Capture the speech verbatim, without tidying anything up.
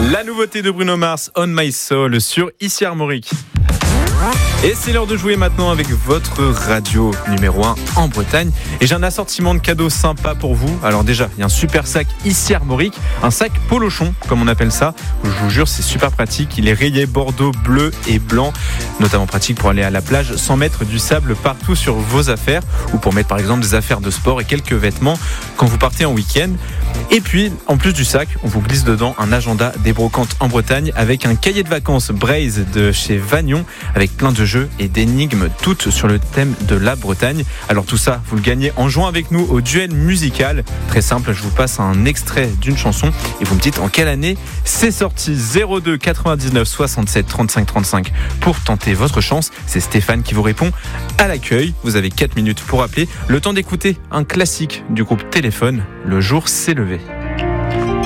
La nouveauté de Bruno Mars, On My Soul, sur Ici Armorique. Et c'est l'heure de jouer maintenant avec votre radio numéro un en Bretagne. Et j'ai un assortiment de cadeaux sympa pour vous. Alors déjà, il y a un super sac Ici Armorique, un sac polochon, comme on appelle ça. Je vous jure, c'est super pratique. Il est rayé bordeaux, bleu et blanc. Notamment pratique pour aller à la plage sans mettre du sable partout sur vos affaires. Ou pour mettre par exemple des affaires de sport et quelques vêtements quand vous partez en week-end. Et puis, en plus du sac, on vous glisse dedans un agenda des brocantes en Bretagne avec un cahier de vacances Braze de chez Vagnon avec plein de jeux et d'énigmes, toutes sur le thème de la Bretagne. Alors tout ça, vous le gagnez en jouant avec nous au duel musical. Très simple, je vous passe un extrait d'une chanson et vous me dites en quelle année c'est sorti. Zéro deux quatre-vingt-dix-neuf soixante-sept trente-cinq trente-cinq pour tenter votre chance. C'est Stéphane qui vous répond à l'accueil. Vous avez quatre minutes pour appeler. Le temps d'écouter un classique du groupe Téléphone, Le jour s'est levé.